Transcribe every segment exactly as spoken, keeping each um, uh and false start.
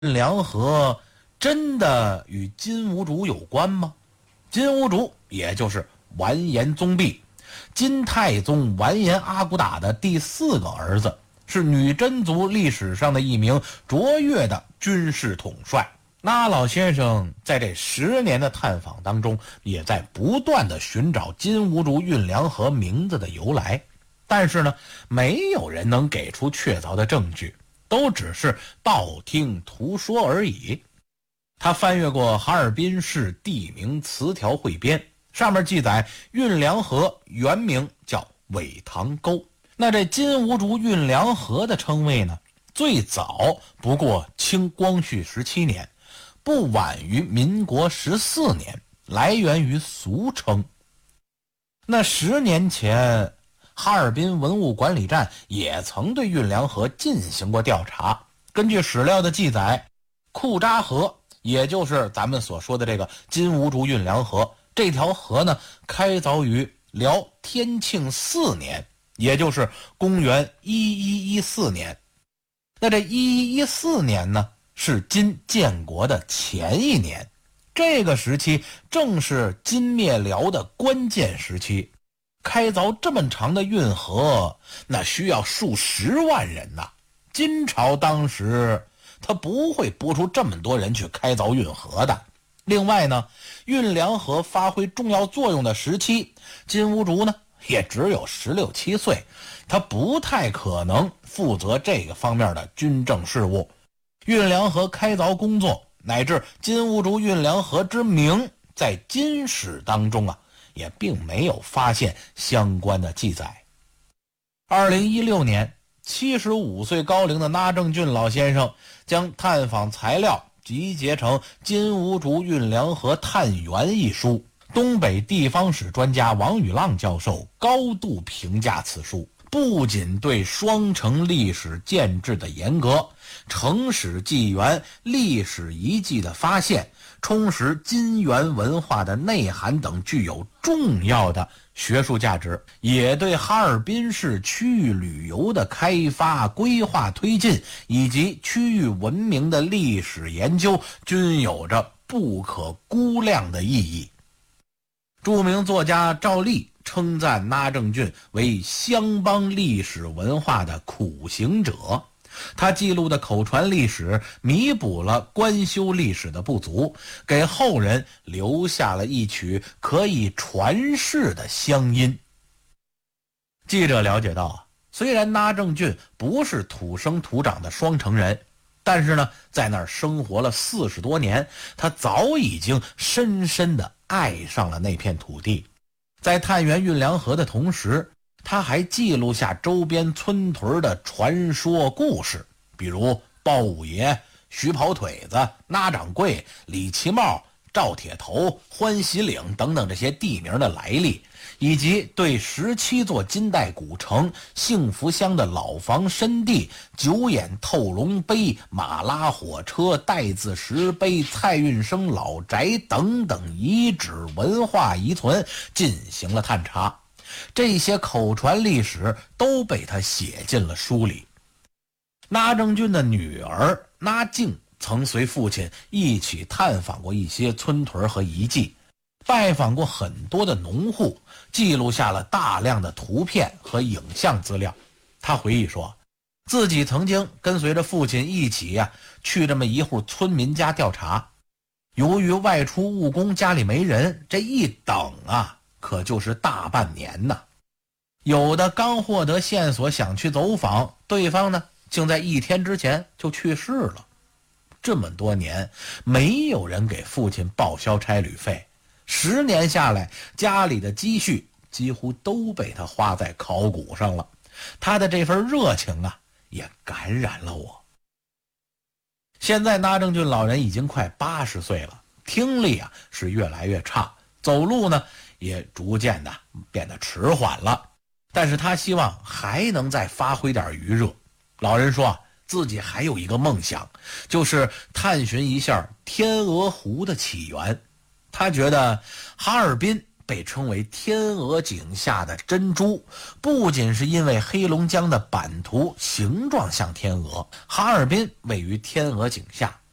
运粮河真的与金兀术有关吗？金兀术也就是完颜宗弼，金太宗完颜阿骨打的第四个儿子，是女真族历史上的一名卓越的军事统帅。那老先生在这十年的探访当中，也在不断的寻找金兀术运粮河名字的由来，但是呢，没有人能给出确凿的证据，都只是道听途说而已。他翻阅过哈尔滨市地名词条汇编，上面记载运粮河原名叫苇塘沟。那这金兀术运粮河的称谓呢，最早不过清光绪十七年，不晚于民国十四年，来源于俗称。那十年前，哈尔滨文物管理站也曾对运粮河进行过调查。根据史料的记载，库扎河，也就是咱们所说的这个金兀术运粮河，这条河呢，开凿于辽天庆四年，也就是公元一一一四年。那这一一一四年呢，是金建国的前一年，这个时期正是金灭辽的关键时期。开凿这么长的运河，那需要数十万人呐、啊。金朝当时他不会拨出这么多人去开凿运河的。另外呢，运粮河发挥重要作用的时期，金兀术呢也只有十六七岁，他不太可能负责这个方面的军政事务。运粮河开凿工作乃至金兀术运粮河之名，在金史当中啊也并没有发现相关的记载。二零一六年，七十五岁高龄的那正俊老先生将探访材料集结成《金兀术运粮河探源》一书，东北地方史专家王宇浪教授高度评价此书，不仅对双城历史建制的严格、城史纪元、历史遗迹的发现、充实金元文化的内涵等具有重要的学术价值，也对哈尔滨市区域旅游的开发、规划推进以及区域文明的历史研究均有着不可估量的意义。著名作家赵立称赞那正俊为乡邦历史文化的苦行者，他记录的口传历史弥补了官修历史的不足，给后人留下了一曲可以传世的乡音。记者了解到啊，虽然那正俊不是土生土长的双城人，但是呢，在那儿生活了四十多年，他早已经深深地爱上了那片土地。在探源运粮河的同时，他还记录下周边村屯的传说故事，比如鲍五爷、徐跑腿子、那掌柜、李奇茂、赵铁头、欢喜岭等等这些地名的来历，以及对十七座金代古城、幸福乡的老房深地、九眼透龙碑、马拉火车、带字石碑、蔡运生老宅等等遗址文化遗存进行了探查。这些口传历史都被他写进了书里。那正俊的女儿那静曾随父亲一起探访过一些村屯和遗迹，拜访过很多的农户，记录下了大量的图片和影像资料。他回忆说，自己曾经跟随着父亲一起呀、啊、去这么一户村民家调查，由于外出务工，家里没人，这一等啊可就是大半年呢。有的刚获得线索想去走访，对方呢竟在一天之前就去世了。这么多年没有人给父亲报销差旅费，十年下来，家里的积蓄几乎都被他花在考古上了。他的这份热情啊也感染了我。现在那正俊老人已经快八十岁了，听力啊是越来越差，走路呢也逐渐的变得迟缓了，但是他希望还能再发挥点余热。老人说自己还有一个梦想，就是探寻一下天鹅湖的起源。他觉得哈尔滨被称为天鹅颈下的珍珠，不仅是因为黑龙江的版图形状像天鹅，哈尔滨位于天鹅颈下，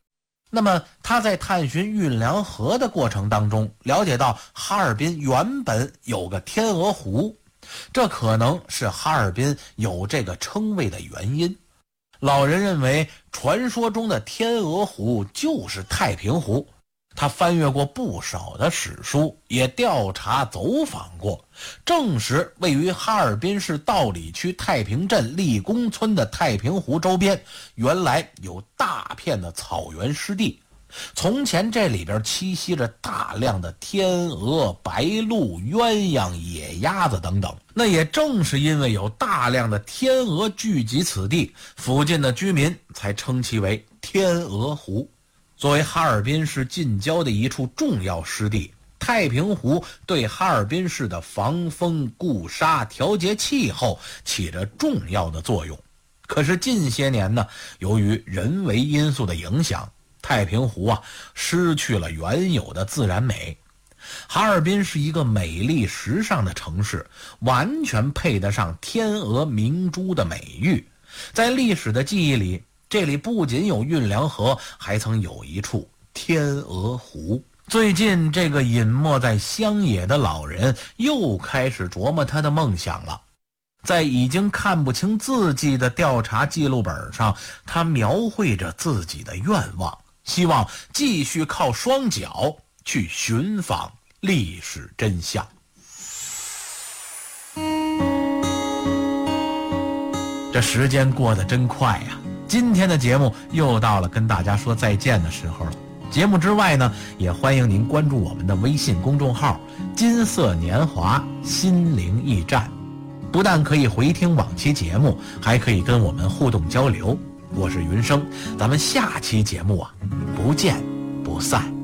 那么他在探寻运粮河的过程当中，了解到哈尔滨原本有个天鹅湖，这可能是哈尔滨有这个称谓的原因。老人认为传说中的天鹅湖就是太平湖，他翻阅过不少的史书，也调查走访过，证实位于哈尔滨市道里区太平镇立功村的太平湖周边原来有大片的草原湿地，从前这里边栖息着大量的天鹅、白鹭、鸳鸯、野鸭子等等。那也正是因为有大量的天鹅聚集此地，附近的居民才称其为天鹅湖。作为哈尔滨市近郊的一处重要湿地，太平湖对哈尔滨市的防风固沙、调节气候起着重要的作用。可是近些年呢，由于人为因素的影响，太平湖啊失去了原有的自然美。哈尔滨是一个美丽时尚的城市，完全配得上天鹅明珠的美誉。在历史的记忆里，这里不仅有运粮河，还曾有一处天鹅湖。最近这个隐没在乡野的老人又开始琢磨他的梦想了。在已经看不清字迹的调查记录本上，他描绘着自己的愿望，希望继续靠双脚去寻访历史真相。这时间过得真快呀！今天的节目又到了跟大家说再见的时候了。节目之外呢，也欢迎您关注我们的微信公众号金色年华心灵驿站，不但可以回听往期节目，还可以跟我们互动交流。我是云生，咱们下期节目啊，不见不散。